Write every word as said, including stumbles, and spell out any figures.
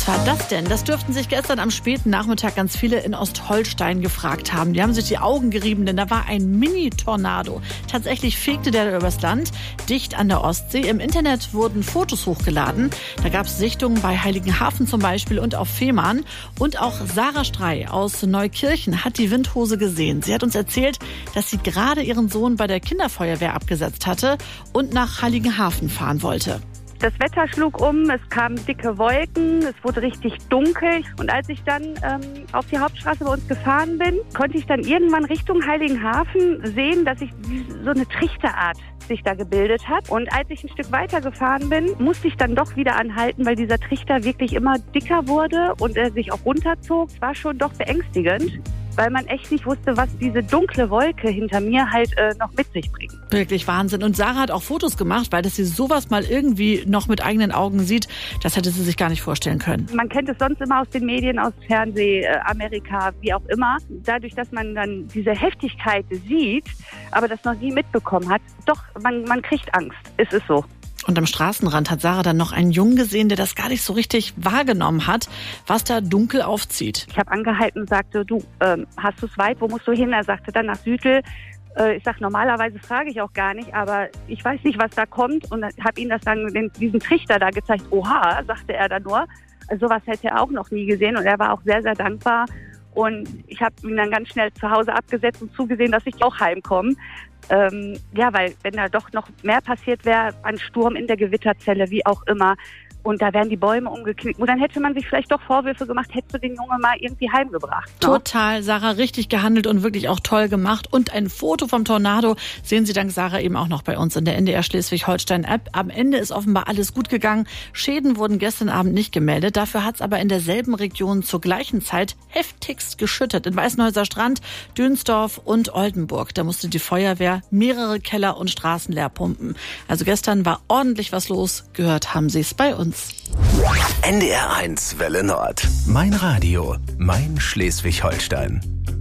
Was war das denn? Das dürften sich gestern am späten Nachmittag ganz viele in Ostholstein gefragt haben. Die haben sich die Augen gerieben, denn da war ein Mini-Tornado. Tatsächlich fegte der übers Land, dicht an der Ostsee. Im Internet wurden Fotos hochgeladen. Da gab es Sichtungen bei Heiligenhafen zum Beispiel und auf Fehmarn. Und auch Sarah Strey aus Neukirchen hat die Windhose gesehen. Sie hat uns erzählt, dass sie gerade ihren Sohn bei der Kinderfeuerwehr abgesetzt hatte und nach Heiligenhafen fahren wollte. Das Wetter schlug um, es kamen dicke Wolken, es wurde richtig dunkel. Und als ich dann ähm, auf die Hauptstraße bei uns gefahren bin, konnte ich dann irgendwann Richtung Heiligenhafen sehen, dass sich so eine Trichterart sich da gebildet hat. Und als ich ein Stück weiter gefahren bin, musste ich dann doch wieder anhalten, weil dieser Trichter wirklich immer dicker wurde und er sich auch runterzog. Es war schon doch beängstigend, weil man echt nicht wusste, was diese dunkle Wolke hinter mir halt äh, noch mit sich bringt. Wirklich Wahnsinn. Und Sarah hat auch Fotos gemacht, weil dass sie sowas mal irgendwie noch mit eigenen Augen sieht, das hätte sie sich gar nicht vorstellen können. Man kennt es sonst immer aus den Medien, aus Fernseh, äh, Amerika, wie auch immer. Dadurch, dass man dann diese Heftigkeit sieht, aber das noch nie mitbekommen hat, doch, man, man kriegt Angst. Es ist so. Und am Straßenrand hat Sarah dann noch einen Jungen gesehen, der das gar nicht so richtig wahrgenommen hat, was da dunkel aufzieht. Ich habe angehalten und sagte, du, ähm, hast du es weit, wo musst du hin? Er sagte dann nach Südl. Äh, ich sage, normalerweise frage ich auch gar nicht, aber ich weiß nicht, was da kommt. Und habe ihm das dann, den, diesen Trichter da gezeigt. Oha, sagte er dann nur. Also sowas hätte er auch noch nie gesehen und er war auch sehr, sehr dankbar. Und ich habe ihn dann ganz schnell zu Hause abgesetzt und zugesehen, dass ich auch heimkomme. Ähm, ja, weil wenn da doch noch mehr passiert wäre, ein Sturm in der Gewitterzelle, wie auch immer, und da wären die Bäume umgeknickt. Und dann hätte man sich vielleicht doch Vorwürfe gemacht, hättest du den Jungen mal irgendwie heimgebracht. Ne? Total, Sarah, richtig gehandelt und wirklich auch toll gemacht. Und ein Foto vom Tornado sehen Sie dank Sarah eben auch noch bei uns in der N D R Schleswig-Holstein-App. Am Ende ist offenbar alles gut gegangen. Schäden wurden gestern Abend nicht gemeldet. Dafür hat es aber in derselben Region zur gleichen Zeit heftigst geschüttet. In Weißenhäuser Strand, Dönsdorf und Oldenburg. Da musste die Feuerwehr mehrere Keller und Straßen leer pumpen. Also gestern war ordentlich was los. Gehört haben Sie es bei uns. N D R eins Welle Nord. Mein Radio, mein Schleswig-Holstein.